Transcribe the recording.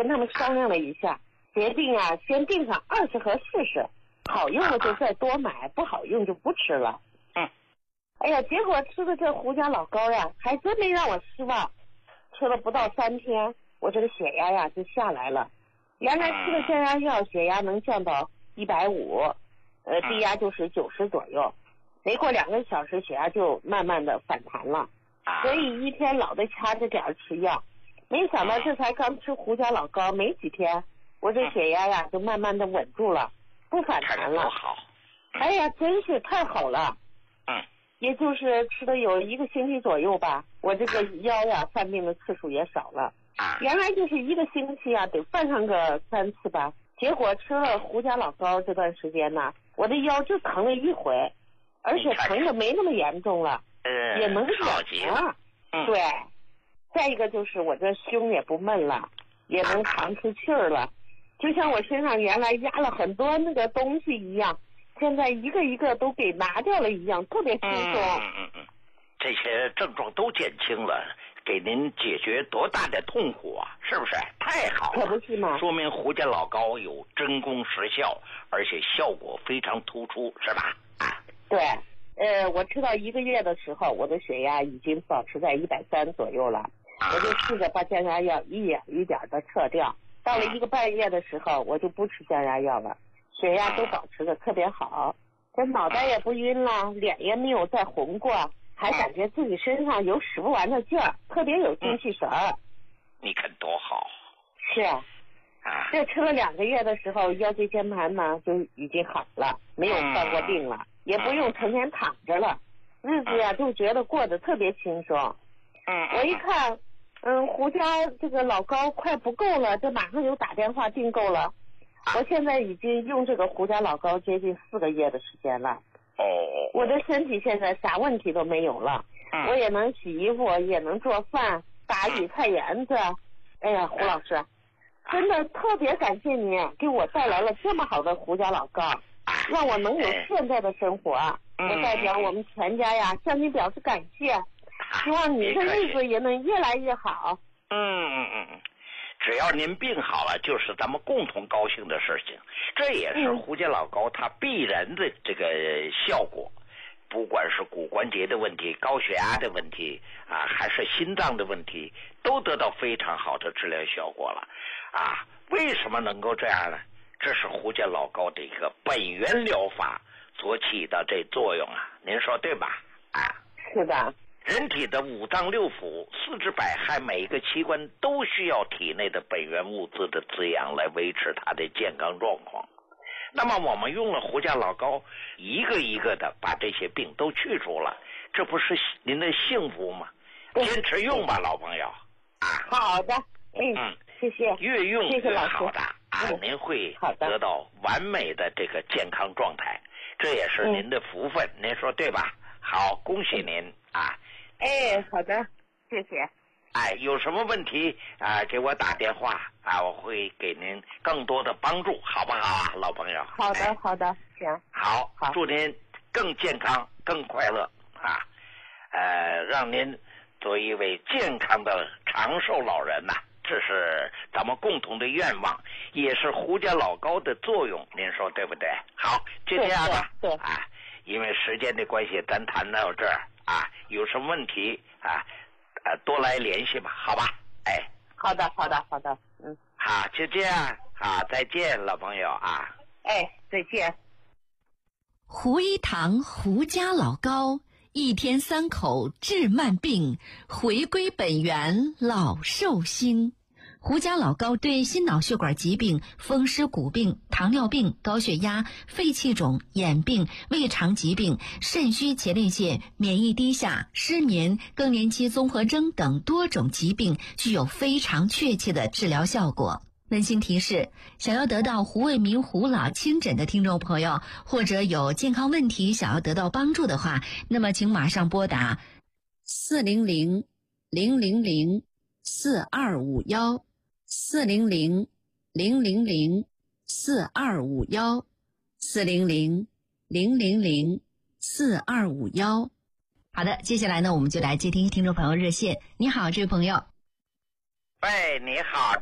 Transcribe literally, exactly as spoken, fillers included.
跟他们商量了一下，决定啊先订上二十盒试试，好用了就再多买，不好用就不吃了。 嗯， 哎呀，结果吃的这胡家老膏呀，还真没让我失望。吃了不到三天，我这个血压呀就下来了。原来吃的降压药，血压能降到一百五，呃，低压就是九十左右。没过两个小时，血压就慢慢的反弹了。所以一天老得掐着点吃药。没想到这才刚吃胡家老膏没几天，我这血压呀就慢慢的稳住了，不反弹了。 好。 哎呀，真是太好了。 嗯。 也就是吃了有一个星期左右吧，我这个腰呀犯病的次数也少了。原来就是一个星期啊得犯上个三次吧，结果吃了胡家老膏这段时间呢，我的腰就疼了一回，而且疼的没那么严重了， 呃、 也能养了。 嗯。 对。再一个就是我这胸也不闷了，也能长出气儿了，就像我身上原来压了很多那个东西一样，现在一个一个都给拿掉了一样，特别轻松。 嗯嗯嗯，这些症状都减轻了，给您解决多大的痛苦啊！是不是？太好了， 可不是嘛？ 说明胡家老膏有真功实效，而且效果非常突出，是吧？啊， 对，呃，我吃到一个月的时候，我的血压已经保持在一百三左右了，我就试着把降压药一点一点的撤掉。到了一个半月的时候，我就不吃降压药了。血压都保持的特别好，这脑袋也不晕了，脸也没有再红过，还感觉自己身上有使不完的劲儿，特别有精气神儿。 你看多好。 是啊，这吃了两个月的时候，腰椎间盘呢就已经好了，没有犯过病了，也不用成天躺着了，日子呀就觉得过得特别轻松。我一看，嗯，胡家这个老膏快不够了，这马上就打电话订购了。我现在已经用这个胡家老膏接近四个月的时间了。 哦。 我的身体现在啥问题都没有了， 嗯、 我也能洗衣服，也能做饭，打理菜园子。哎呀，胡老师，真的特别感谢您给我带来了这么好的胡家老膏，让我能有现在的生活。 嗯、 我代表我们全家呀向您表示感谢，希望你的日子也能越来越好。 嗯嗯嗯。只要您病好了，就是咱们共同高兴的事情。这也是胡家老膏它必然的这个效果，不管是骨关节的问题、高血压的问题啊，还是心脏的问题，都得到非常好的治疗效果了啊！为什么能够这样呢？这是胡家老膏的一个本源疗法所起的这作用啊，您说对吧？啊， 是的。 人体的五脏六腑、四肢百骸，每一个器官都需要体内的本源物质的滋养来维持它的健康状况。那么我们用了胡家老膏，一个一个的把这些病都去除了，这不是您的幸福吗？坚持用吧，老朋友啊！ 好的，嗯，嗯谢谢， 越用越好的啊， 嗯、 您会得到完美的这个健康状态，这也是您的福分，嗯、您说对吧？好，恭喜您啊！ 哎，好的，谢谢。 哎，有什么问题啊，给我打电话啊，我会给您更多的帮助，好不好啊，老朋友？ 好的，哎、好的，行。 好，好，祝您更健康、更快乐啊！呃，让您做一位健康的长寿老人呐、啊，这是咱们共同的愿望，也是胡家老膏的作用，您说对不对？好，就这样吧。 对。对啊，因为时间的关系，咱谈到这儿。啊，有什么问题啊？呃，多来联系吧，好吧？哎， 好的，好的，好的，嗯， 好，就这样啊，再见，老朋友啊。 哎，再见。 胡一堂胡家老膏，一天三口治慢病，回归本源老寿星。胡家老膏对心脑血管疾病、风湿骨病、糖尿病、高血压、肺气肿、眼病、胃肠疾病、肾虚前列腺、免疫低下、失眠、更年期综合征等多种疾病具有非常确切的治疗效果。温馨提示，想要得到胡卫民胡老亲诊的听众朋友，或者有健康问题想要得到帮助的话，那么请马上拨打四零零零零零四二五幺四零零零零零四二五幺四零零零零零四二五幺。好的，接下来呢，我们就来接听听众朋友热线。你好，这位朋友。 喂，你好。